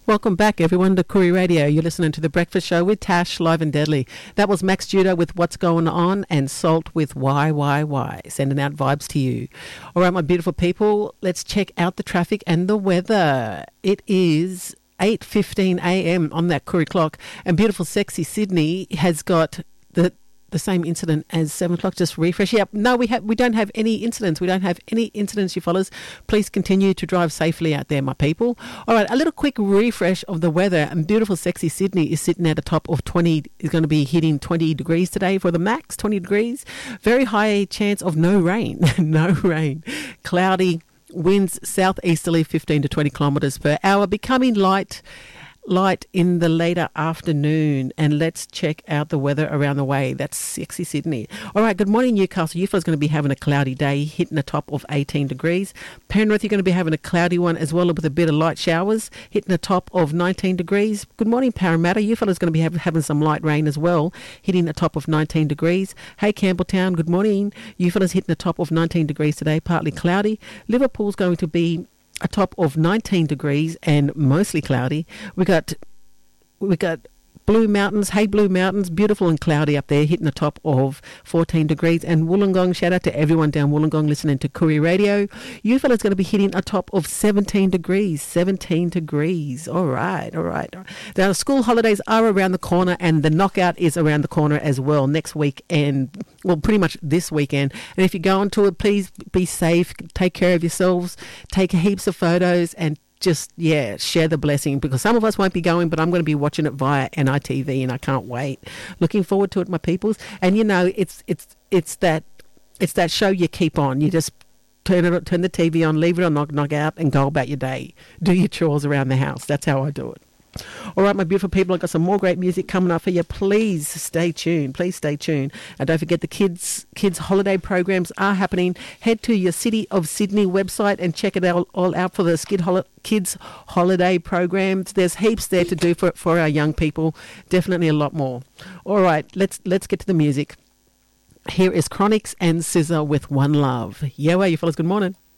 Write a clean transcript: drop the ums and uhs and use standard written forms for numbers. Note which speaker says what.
Speaker 1: Welcome back, everyone, to Koori Radio. You're listening to The Breakfast Show with Tash, live and deadly. That was Max Judah with What's Going On and Salt with Why, sending out vibes to you. All right, my beautiful people, let's check out the traffic and the weather. It is 8:15 a.m. on that Koori clock, and beautiful, sexy Sydney has got the same incident as 7 o'clock. Just refresh. Yep. No, we don't have any incidents. We don't have any incidents, you fellas. Please continue to drive safely out there, my people. All right, a little quick refresh of the weather. And beautiful, sexy Sydney is sitting at the top of 20, is going to be hitting 20 degrees today for the max, 20 degrees. Very high chance of no rain. No rain. Cloudy, winds southeasterly 15 to 20 kilometres per hour, becoming light in the later afternoon. And let's check out the weather around the way. That's sexy Sydney. All right, good morning, Newcastle. You fellas going to be having a cloudy day, hitting a top of 18 degrees. Penrith, you're going to be having a cloudy one as well, with a bit of light showers, hitting a top of 19 degrees. Good morning, Parramatta. You fellas going to be having some light rain as well, hitting a top of 19 degrees. Hey, Campbelltown, good morning. You fellas hitting a top of 19 degrees today, partly cloudy. Liverpool's going to be a top of 19 degrees and mostly cloudy. We got Blue Mountains, Blue Mountains, beautiful and cloudy up there, hitting the top of 14 degrees. And Wollongong, shout out to everyone down Wollongong listening to Koori Radio. You fellas going to be hitting a top of 17 degrees. 17 degrees. All right. Now, the school holidays are around the corner, and the knockout is around the corner as well next week, and well, pretty much this weekend. And if you're going to it, please be safe, take care of yourselves, take heaps of photos, and just, share the blessing, because some of us won't be going, but I'm going to be watching it via NITV, and I can't wait. Looking forward to it, my peoples. And it's that show you keep on. You just turn the TV on, leave it on knock out, and go about your day. Do your chores around the house. That's how I do it. All right, my beautiful people, I've got some more great music coming up for you. Please stay tuned. And don't forget the kids holiday programs are happening. Head to your City of Sydney website and check it all out for the kids holiday programs. There's heaps there to do for our young people. Definitely a lot more. All right, let's get to the music. Here is Chronix and SZA with One Love. Yeah, well, you fellas, good morning.